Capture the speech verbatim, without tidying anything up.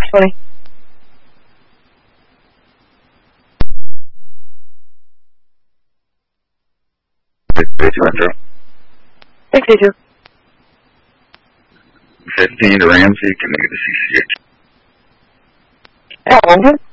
twenty. sixty-two Intro. sixty-two. fifteen to Ramsey, connected to C C H. At one.